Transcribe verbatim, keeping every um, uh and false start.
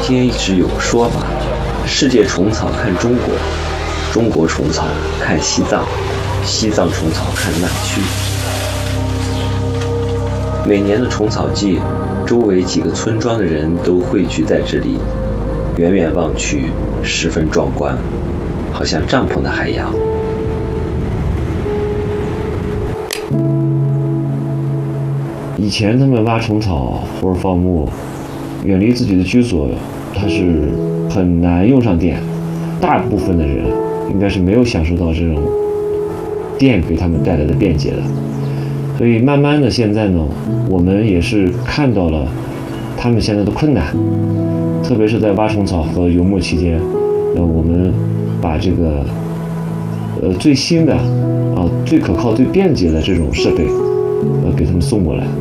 前一直有个说法，世界虫草看中国，中国虫草看西藏，西藏虫草看南区。每年的虫草季，周围几个村庄的人都汇聚在这里，远远望去十分壮观，好像帐篷的海洋。 以前他们挖虫草或者放牧，远离自己的居所，它是很难用上电。大部分的人应该是没有享受到这种电给他们带来的便捷的。所以慢慢的现在呢，我们也是看到了他们现在的困难，特别是在挖虫草和游牧期间，呃，我们把这个呃最新的啊、最可靠、最便捷的这种设备，呃，给他们送过来。